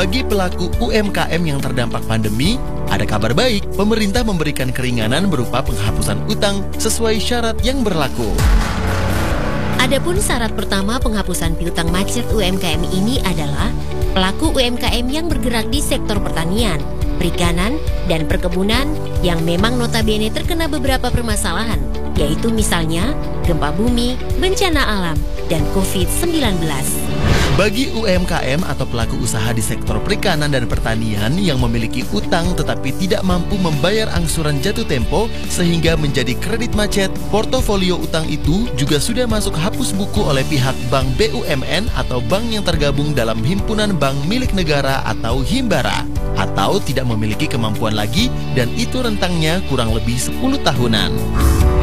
Bagi pelaku UMKM yang terdampak pandemi, ada kabar baik, pemerintah memberikan keringanan berupa penghapusan utang sesuai syarat yang berlaku. Adapun syarat pertama penghapusan piutang macet UMKM ini adalah pelaku UMKM yang bergerak di sektor pertanian, perikanan, dan perkebunan yang memang notabene terkena beberapa permasalahan, yaitu misalnya gempa bumi, bencana alam, dan COVID-19. Bagi UMKM atau pelaku usaha di sektor perikanan dan pertanian yang memiliki utang tetapi tidak mampu membayar angsuran jatuh tempo sehingga menjadi kredit macet, portofolio utang itu juga sudah masuk hapus buku oleh pihak Bank BUMN atau bank yang tergabung dalam Himpunan Bank Milik Negara atau Himbara, atau tidak memiliki kemampuan lagi dan itu rentangnya kurang lebih 10 tahunan.